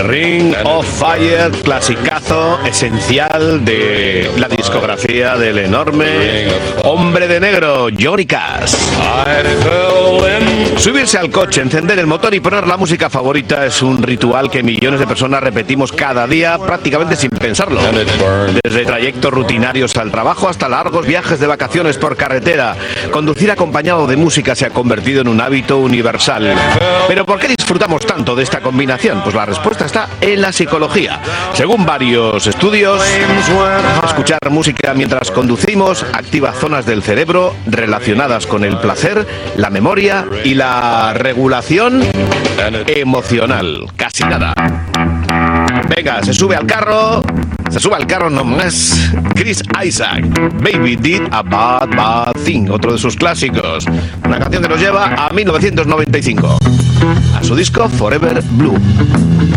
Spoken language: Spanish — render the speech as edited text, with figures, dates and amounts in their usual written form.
Ring of Fire, clasicazo esencial de la discografía del enorme hombre de negro, Johnny Cash. Subirse al coche, encender el motor y poner la música favorita es un ritual que millones de personas repetimos cada día prácticamente sin pensarlo. Desde trayectos rutinarios al trabajo hasta largos viajes de vacaciones por carretera, conducir acompañado de música se ha convertido en un hábito universal. ¿Pero por qué disfrutamos tanto de esta combinación? Pues la respuesta está en la psicología. Según varios estudios, escuchar música mientras conducimos activa zonas del cerebro relacionadas con el placer, la memoria y la regulación emocional. Casi nada. Venga, se sube al carro nomás Chris Isaak. Baby Did a Bad Bad Thing, otro de sus clásicos. Una canción que nos lleva a 1995, a su disco Forever Blue.